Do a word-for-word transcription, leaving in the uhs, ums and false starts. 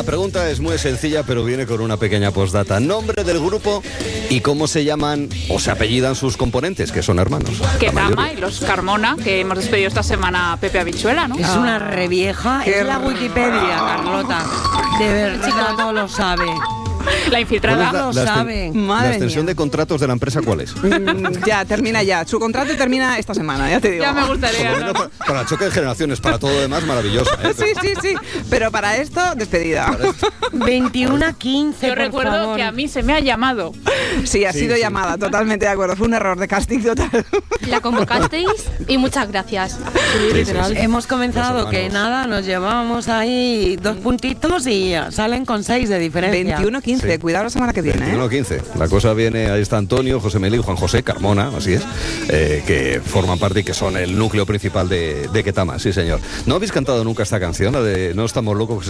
La pregunta es muy sencilla, pero viene con una pequeña postdata. Nombre del grupo y cómo se llaman o se apellidan sus componentes, que son hermanos. Ketama y los Carmona, que hemos despedido esta semana a Pepe Habichuela, ¿no? Es Ah. una revieja, es la Wikipedia, Carlota. De verdad, todo lo sabe. La infiltrada. ¿Cuál es la- lo la exten- saben. La Madre extensión mía. de contratos de la empresa, ¿cuál es? Mm, ya, termina ya. Su contrato termina esta semana, ya te digo. Ya me gustaría. Por lo menos ¿no? para, para el choque de generaciones, para todo lo demás, maravillosa, ¿eh? Sí, sí, sí. Pero para esto, despedida. veintiuno a quince, Yo por recuerdo favor. que a mí se me ha llamado. Sí, ha Sí, sido sí. llamada, totalmente de acuerdo. Fue un error de casting total. La convocasteis y muchas gracias. Sí, sí, sí. Hemos comenzado Los que hermanos. nada, nos llevábamos ahí dos puntitos y salen con seis de diferencia. veintiuno quince, Sí. cuidado la semana que viene. veintiuno ¿eh? quince. La cosa viene, ahí está Antonio, José Meli y Juan José Carmona, así es, eh, que forman parte y que son el núcleo principal de, de Ketama, sí señor. ¿No habéis cantado nunca esta canción, la de No estamos locos, que se